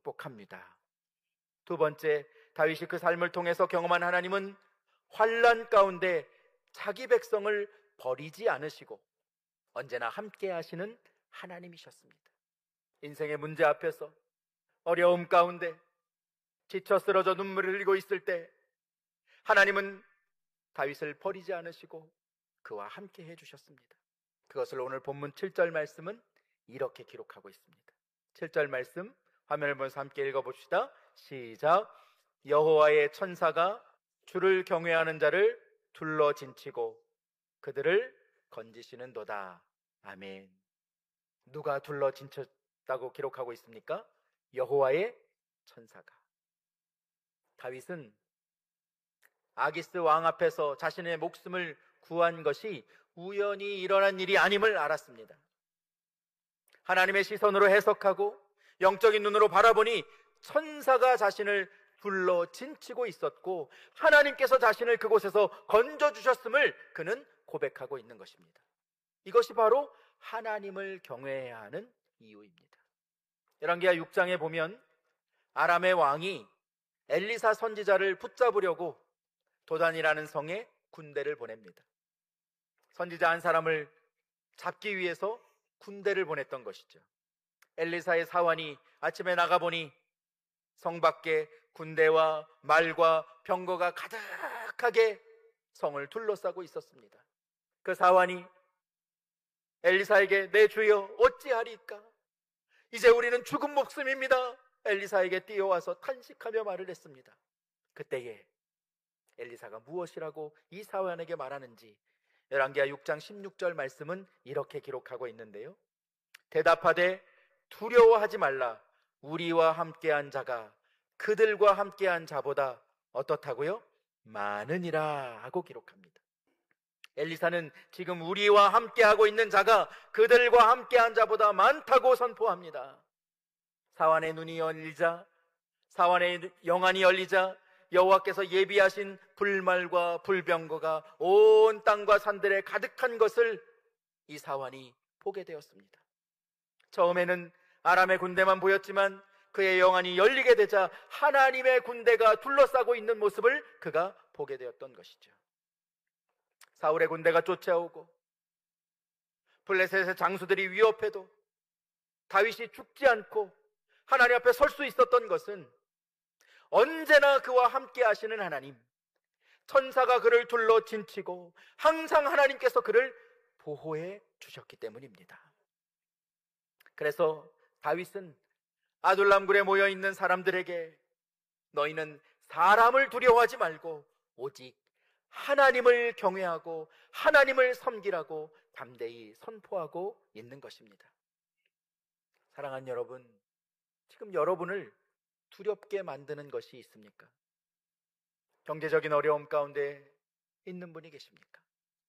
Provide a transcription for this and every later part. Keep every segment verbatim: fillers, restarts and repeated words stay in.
축복합니다. 두 번째, 다윗이 그 삶을 통해서 경험한 하나님은 환난 가운데 자기 백성을 버리지 않으시고 언제나 함께 하시는 하나님이셨습니다. 인생의 문제 앞에서, 어려움 가운데 지쳐 쓰러져 눈물을 흘리고 있을 때 하나님은 다윗을 버리지 않으시고 그와 함께 해주셨습니다. 그것을 오늘 본문 칠 절 말씀은 이렇게 기록하고 있습니다. 칠 절 말씀 화면을 보면서 함께 읽어봅시다. 시작. 여호와의 천사가 주를 경외하는 자를 둘러 진치고 그들을 건지시는도다. 아멘. 누가 둘러 진쳤다고 기록하고 있습니까? 여호와의 천사가. 다윗은 아기스 왕 앞에서 자신의 목숨을 구한 것이 우연히 일어난 일이 아님을 알았습니다. 하나님의 시선으로 해석하고 영적인 눈으로 바라보니 천사가 자신을 둘러 진치고 있었고 하나님께서 자신을 그곳에서 건져주셨음을 그는 고백하고 있는 것입니다. 이것이 바로 하나님을 경외해야 하는 이유입니다. 열왕기하 육 장에 보면 아람의 왕이 엘리사 선지자를 붙잡으려고 도단이라는 성에 군대를 보냅니다. 선지자 한 사람을 잡기 위해서 군대를 보냈던 것이죠. 엘리사의 사환이 아침에 나가보니 성 밖에 군대와 말과 병거가 가득하게 성을 둘러싸고 있었습니다. 그 사환이 엘리사에게 내 주여 어찌하리까? 이제 우리는 죽은 목숨입니다. 엘리사에게 뛰어와서 탄식하며 말을 했습니다. 그때에 엘리사가 무엇이라고 이 사환에게 말하는지 열왕기하 육 장 십육 절 말씀은 이렇게 기록하고 있는데요. 대답하되 두려워하지 말라. 우리와 함께한 자가 그들과 함께한 자보다 어떻다고요? 많으니라 하고 기록합니다. 엘리사는 지금 우리와 함께하고 있는 자가 그들과 함께한 자보다 많다고 선포합니다. 사환의 눈이 열리자, 사환의 영안이 열리자 여호와께서 예비하신 불말과 불병거가 온 땅과 산들에 가득한 것을 이 사환이 보게 되었습니다. 처음에는 아람의 군대만 보였지만 그의 영안이 열리게 되자 하나님의 군대가 둘러싸고 있는 모습을 그가 보게 되었던 것이죠. 사울의 군대가 쫓아오고 블레셋의 장수들이 위협해도 다윗이 죽지 않고 하나님 앞에 설 수 있었던 것은 언제나 그와 함께 하시는 하나님, 천사가 그를 둘러 진치고 항상 하나님께서 그를 보호해 주셨기 때문입니다. 그래서 다윗은 아둘람굴에 모여있는 사람들에게 너희는 사람을 두려워하지 말고 오직 하나님을 경외하고 하나님을 섬기라고 담대히 선포하고 있는 것입니다. 사랑하는 여러분, 지금 여러분을 두렵게 만드는 것이 있습니까? 경제적인 어려움 가운데 있는 분이 계십니까?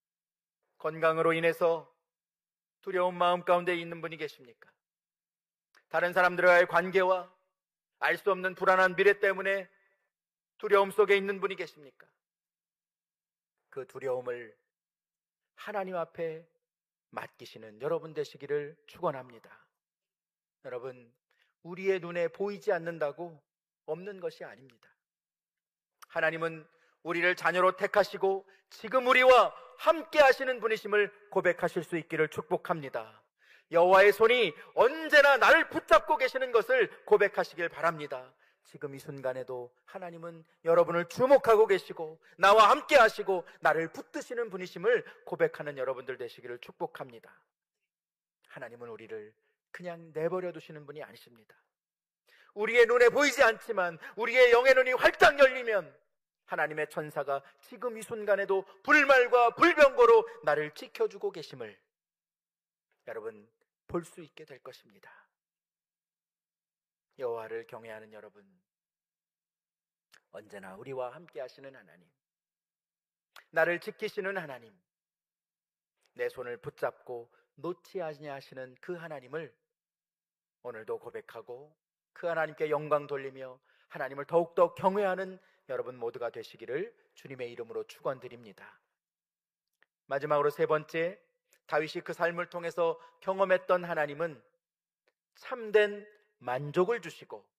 건강으로 인해서 두려운 마음 가운데 있는 분이 계십니까? 다른 사람들과의 관계와 알 수 없는 불안한 미래 때문에 두려움 속에 있는 분이 계십니까? 그 두려움을 하나님 앞에 맡기시는 여러분 되시기를 축원합니다. 여러분, 우리의 눈에 보이지 않는다고 없는 것이 아닙니다. 하나님은 우리를 자녀로 택하시고 지금 우리와 함께 하시는 분이심을 고백하실 수 있기를 축복합니다. 여호와의 손이 언제나 나를 붙잡고 계시는 것을 고백하시길 바랍니다. 지금 이 순간에도 하나님은 여러분을 주목하고 계시고 나와 함께 하시고 나를 붙드시는 분이심을 고백하는 여러분들 되시기를 축복합니다. 하나님은 우리를 그냥 내버려 두시는 분이 아니십니다. 우리의 눈에 보이지 않지만 우리의 영의 눈이 활짝 열리면 하나님의 천사가 지금 이 순간에도 불말과 불병거로 나를 지켜주고 계심을 여러분 볼 수 있게 될 것입니다. 여호와를 경외하는 여러분, 언제나 우리와 함께 하시는 하나님, 나를 지키시는 하나님, 내 손을 붙잡고 놓지 아니하시는 그 하나님을 오늘도 고백하고 그 하나님께 영광 돌리며 하나님을 더욱더 경외하는 여러분 모두가 되시기를 주님의 이름으로 축원드립니다. 마지막으로 세 번째, 다윗이 그 삶을 통해서 경험했던 하나님은 참된 만족을 주시고